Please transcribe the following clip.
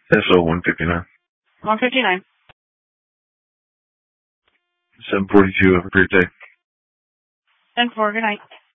SO 159. 159. 742. Have a great day. 10-4. Good night.